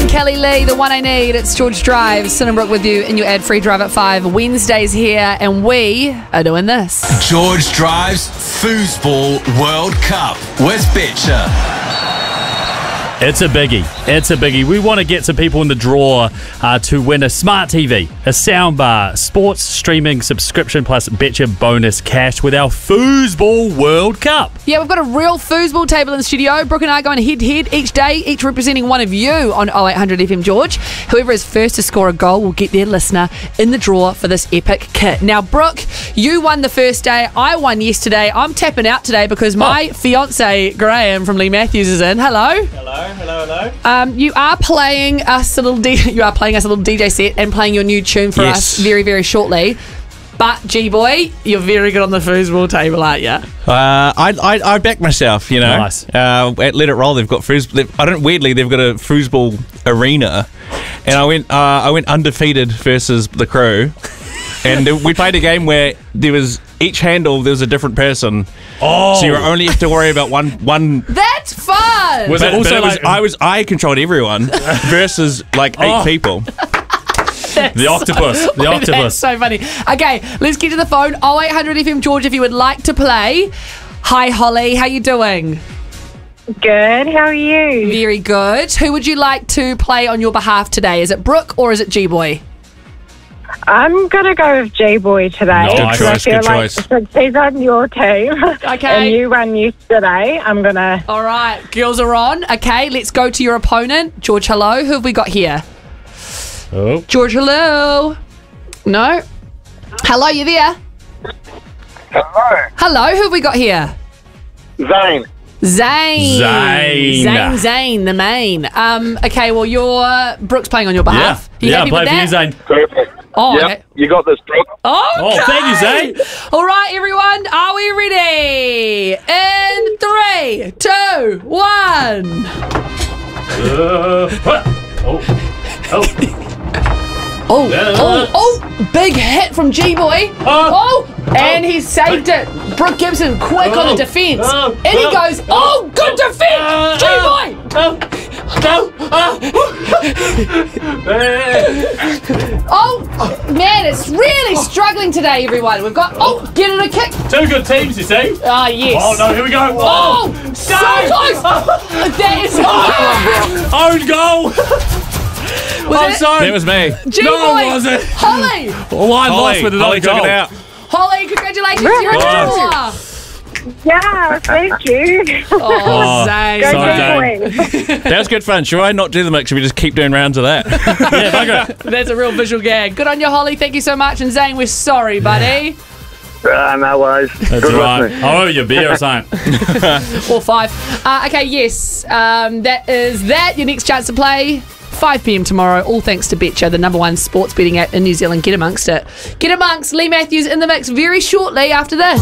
Kelly Lee, the one I need. It's George Drive, Sinnenbrook with you in your ad-free drive at 5. Wednesday's here, and we are doing this. George Drive's Foosball World Cup with Betcha. It's a biggie. It's a biggie. We want to get some people in the draw to win a smart TV, a soundbar, sports streaming subscription plus Betcha bonus cash with our Foosball World Cup. Yeah, we've got a real foosball table in the studio. Brooke and I going head-to-head each day, each representing one of you on 0800 FM George. Whoever is first to score a goal will get their listener in the draw for this epic kit. Now, Brooke, you won the first day. I won yesterday. I'm tapping out today because my fiance Graham from Lee Matthews is in. Hello. Hello. You are playing us a little DJ set and playing your new tune for us very, very shortly. But G-Boy, you're very good on the foosball table, aren't you? I back myself, you know. Nice. At Let It Roll, they've got foosball. Weirdly, they've got a foosball arena, and I went undefeated versus the crew, and we played a game where there was each handle there was a different person. Oh, so you only have to worry about one. That's fun. Was But it also, like I controlled everyone versus like 8 people. the octopus? The That's octopus. so funny. Okay, let's get to the phone. 0800 FM George if you would like to play. Hi, Holly. How you doing? Good. How are you? Very good. Who would you like to play on your behalf today? Is it Brooke or is it G-Boy? I'm gonna go with G-Boy today. Nice. Good I choice, feel good like choice. since he's on your team Okay. and you won yesterday, I'm gonna. All right, girls are on. Okay, let's go to your opponent. George, hello. Who have we got here? Oh. George, hello. No? Hello, you there? Hello, Hello, who have we got here? Zane. Zane, the main. Okay, well, Brooke's playing on your behalf. You Yeah, happy play with for you, that? Zane. Perfect. Oh, Yep, okay. you got this, Brooke. Okay. Oh, thank you, Zane. All right, everyone, are we ready? In 3, 2, 1. Oh, big hit from G-Boy. And he saved it. Brooke Gibson, quick on the defence. And he goes, good defence, G-Boy. Man, it's really struggling today, everyone. We've got, get it a kick. Two good teams, you see. Ah, yes. Oh, no, here we go. So close. That is Own goal. Was it? sorry. That was me. G-Boy. No, it wasn't. Holly. Well, I lost with another Holly took goal. it out. Holly, congratulations. You're in the draw. Yeah, thank you. Oh, Zane. Go sorry, G-Boy. That was good fun. Should I not do the mix? Should we just keep doing rounds of that? Yeah, bugger. That's a real visual gag. Good on you, Holly. Thank you so much. And Zane, we're sorry, buddy. No worries. That's Good right. listening. I owe you a beer or something. Or 5. Okay, yes. That is that. Your next chance to play. 5 p.m. tomorrow, all thanks to Betcha, the #1 sports betting app in New Zealand. Get amongst it. Get amongst Lee Matthews in the mix very shortly after this.